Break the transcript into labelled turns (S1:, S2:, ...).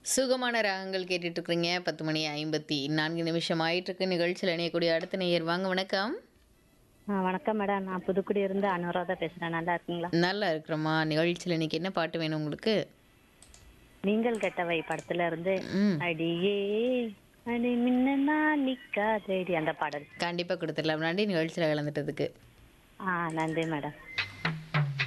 S1: சுகமான ராகங்கள் கேட்டுட்டு இருக்கிறீங்க. 10:54 ஆயிட்டிருக்கு. நிகழ்ச்சியில் இணையக்கூடிய அடுத்த நேயர் வாங்க. வணக்கம்.
S2: வணக்கம் மேடம். நான் புதுக்குடி இருந்து அனுராதா பேசுறேன். நல்லா இருக்கீங்களா?
S1: நல்லா இருக்கிறோமா. நிகழ்ச்சியில் இன்னைக்கு என்ன பாட்டு வேணும் உங்களுக்கு?
S2: நீங்கள் கெட்டவை படத்துல இருந்து
S1: ம்
S2: அடியே அடி மின்னா நிக்காதேடி அந்த பாடல்.
S1: கண்டிப்பாக கொடுத்துடலாம். நன்றி நிகழ்ச்சியில் கலந்துட்டதுக்கு.
S2: நன்றி மேடம்.